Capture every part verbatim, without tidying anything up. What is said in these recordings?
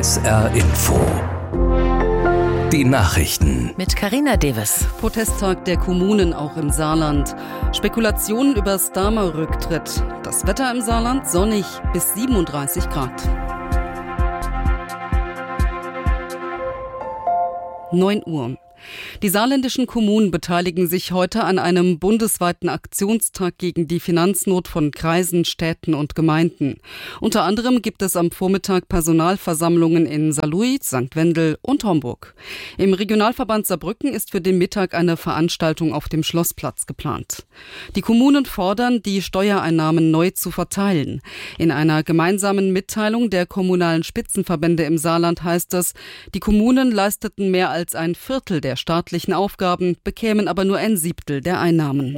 S R Info. Die Nachrichten. Mit Carina Deves. Protesttag der Kommunen auch im Saarland. Spekulationen über Starmer-Rücktritt. Das Wetter im Saarland sonnig bis siebenunddreißig Grad. neun Uhr. Die saarländischen Kommunen beteiligen sich heute an einem bundesweiten Aktionstag gegen die Finanznot von Kreisen, Städten und Gemeinden. Unter anderem gibt es am Vormittag Personalversammlungen in Saarlouis, Sankt Wendel und Homburg. Im Regionalverband Saarbrücken ist für den Mittag eine Veranstaltung auf dem Schlossplatz geplant. Die Kommunen fordern, die Steuereinnahmen neu zu verteilen. In einer gemeinsamen Mitteilung der kommunalen Spitzenverbände im Saarland heißt es, die Kommunen leisteten mehr als ein Viertel der staatlichen Aufgaben, bekämen aber nur ein Siebtel der Einnahmen.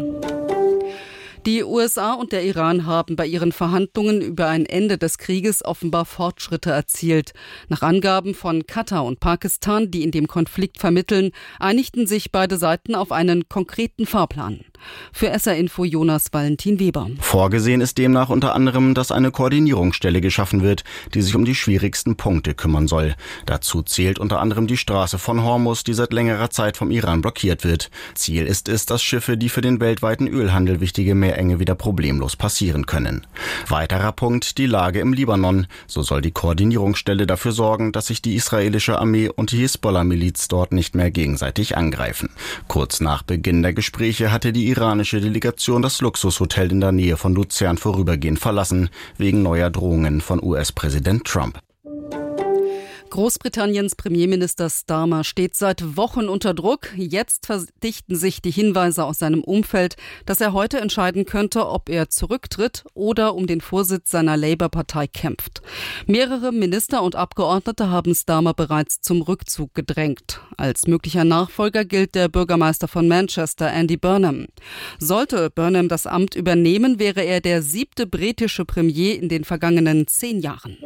Die U S A und der Iran haben bei ihren Verhandlungen über ein Ende des Krieges offenbar Fortschritte erzielt. Nach Angaben von Katar und Pakistan, die in dem Konflikt vermitteln, einigten sich beide Seiten auf einen konkreten Fahrplan. Für S R Info Jonas Valentin Weber. Vorgesehen ist demnach unter anderem, dass eine Koordinierungsstelle geschaffen wird, die sich um die schwierigsten Punkte kümmern soll. Dazu zählt unter anderem die Straße von Hormuz, die seit längerer Zeit vom Iran blockiert wird. Ziel ist es, dass Schiffe, die für den weltweiten Ölhandel wichtige Meerenge wieder problemlos passieren können. Weiterer Punkt, die Lage im Libanon. So soll die Koordinierungsstelle dafür sorgen, dass sich die israelische Armee und die Hisbollah-Miliz dort nicht mehr gegenseitig angreifen. Kurz nach Beginn der Gespräche hatte die iranische Delegation das Luxushotel in der Nähe von Luzern vorübergehend verlassen, wegen neuer Drohungen von U S-Präsident Trump. Großbritanniens Premierminister Starmer steht seit Wochen unter Druck. Jetzt verdichten sich die Hinweise aus seinem Umfeld, dass er heute entscheiden könnte, ob er zurücktritt oder um den Vorsitz seiner Labour-Partei kämpft. Mehrere Minister und Abgeordnete haben Starmer bereits zum Rückzug gedrängt. Als möglicher Nachfolger gilt der Bürgermeister von Manchester, Andy Burnham. Sollte Burnham das Amt übernehmen, wäre er der siebte britische Premier in den vergangenen zehn Jahren.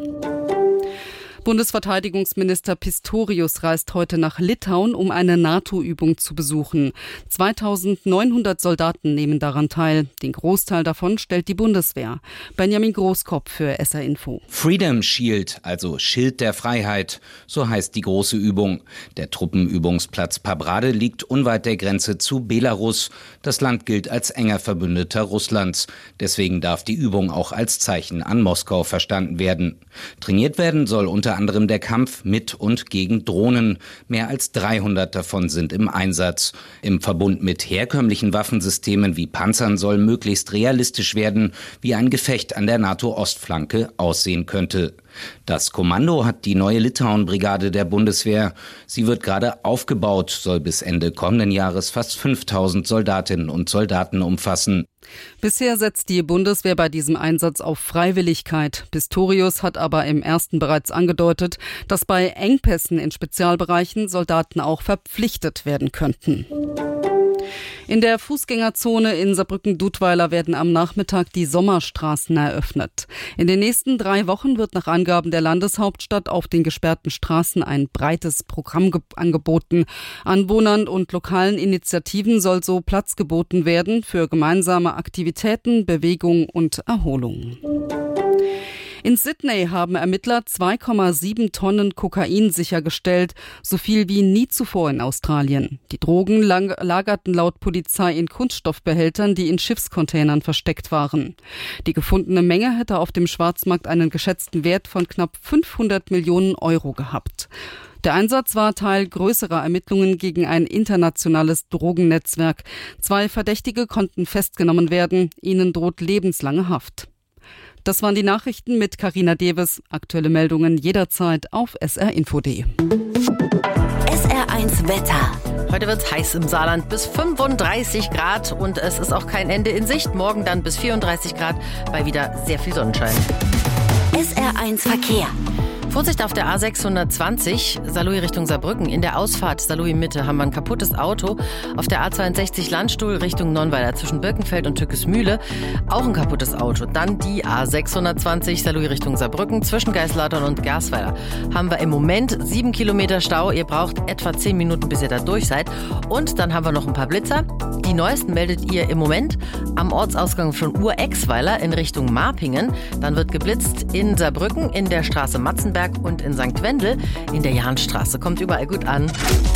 Bundesverteidigungsminister Pistorius reist heute nach Litauen, um eine NATO-Übung zu besuchen. zweitausendneunhundert Soldaten nehmen daran teil. Den Großteil davon stellt die Bundeswehr. Benjamin Großkopf für S R Info. Freedom Shield, also Schild der Freiheit, so heißt die große Übung. Der Truppenübungsplatz Pabrade liegt unweit der Grenze zu Belarus. Das Land gilt als enger Verbündeter Russlands. Deswegen darf die Übung auch als Zeichen an Moskau verstanden werden. Trainiert werden soll unter Unter anderem der Kampf mit und gegen Drohnen. Mehr als dreihundert davon sind im Einsatz. Im Verbund mit herkömmlichen Waffensystemen wie Panzern soll möglichst realistisch werden, wie ein Gefecht an der NATO-Ostflanke aussehen könnte. Das Kommando hat die neue Litauen-Brigade der Bundeswehr. Sie wird gerade aufgebaut, soll bis Ende kommenden Jahres fast fünftausend Soldatinnen und Soldaten umfassen. Bisher setzt die Bundeswehr bei diesem Einsatz auf Freiwilligkeit. Pistorius hat aber im ersten bereits angedeutet, dass bei Engpässen in Spezialbereichen Soldaten auch verpflichtet werden könnten. In der Fußgängerzone in Saarbrücken-Dudweiler werden am Nachmittag die Sommerstraßen eröffnet. In den nächsten drei Wochen wird nach Angaben der Landeshauptstadt auf den gesperrten Straßen ein breites Programm ge- angeboten. Anwohnern und lokalen Initiativen soll so Platz geboten werden für gemeinsame Aktivitäten, Bewegung und Erholung. In Sydney haben Ermittler zwei Komma sieben Tonnen Kokain sichergestellt, so viel wie nie zuvor in Australien. Die Drogen lang- lagerten laut Polizei in Kunststoffbehältern, die in Schiffscontainern versteckt waren. Die gefundene Menge hätte auf dem Schwarzmarkt einen geschätzten Wert von knapp fünfhundert Millionen Euro gehabt. Der Einsatz war Teil größerer Ermittlungen gegen ein internationales Drogennetzwerk. Zwei Verdächtige konnten festgenommen werden, ihnen droht lebenslange Haft. Das waren die Nachrichten mit Carina Deves. Aktuelle Meldungen jederzeit auf s r info punkt d e. S R eins Wetter. Heute wird's heiß im Saarland, bis fünfunddreißig Grad und es ist auch kein Ende in Sicht. Morgen dann bis vierunddreißig Grad bei wieder sehr viel Sonnenschein. S R eins Verkehr. Vorsicht auf der A sechshundertzwanzig, Saarlouis Richtung Saarbrücken. In der Ausfahrt Saarlouis Mitte haben wir ein kaputtes Auto. Auf der A zweiundsechzig Landstuhl Richtung Nonnweiler zwischen Birkenfeld und Tückesmühle auch ein kaputtes Auto. Dann die A sechshundertzwanzig Saarlouis Richtung Saarbrücken zwischen Geislautern und Gersweiler. Haben wir im Moment sieben Kilometer Stau. Ihr braucht etwa zehn Minuten, bis ihr da durch seid. Und dann haben wir noch ein paar Blitzer. Die neuesten meldet ihr im Moment am Ortsausgang von Ur-Exweiler in Richtung Marpingen. Dann wird geblitzt in Saarbrücken in der Straße Matzenberg Starnberg und in Sankt Wendel. In der Jahnstraße. Kommt überall gut an.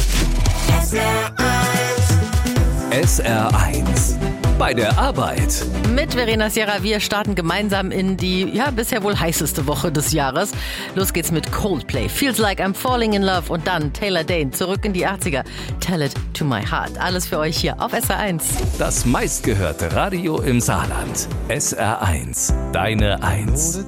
S R eins. Bei der Arbeit. Mit Verena Sierra, wir starten gemeinsam in die, ja, bisher wohl heißeste Woche des Jahres. Los geht's mit Coldplay, Feels Like I'm Falling in Love und dann Taylor Dayne, zurück in die achtziger. Tell It to My Heart. Alles für euch hier auf S R eins. Das meistgehörte Radio im Saarland. S R eins. Deine Eins.